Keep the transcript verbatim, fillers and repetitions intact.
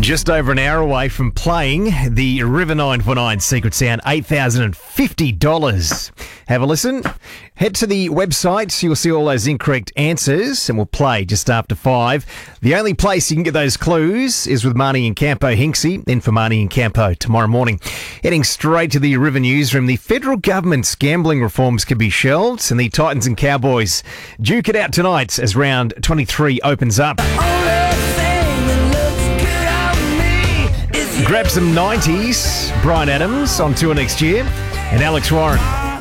Just over an hour away from playing the River nine four nine Secret Sound, eight thousand fifty dollars. Have a listen. Head to the website, you'll see all those incorrect answers, and we'll play just after five. The only place you can get those clues is with Marnie and Campo Hinksey, then for Marnie and Campo tomorrow morning. Heading straight to the River Newsroom, the federal government's gambling reforms could be shelved, and the Titans and Cowboys duke it out tonight as round twenty-three opens up. Grab some nineties, Bryan Adams on tour next year, and Alex Warren.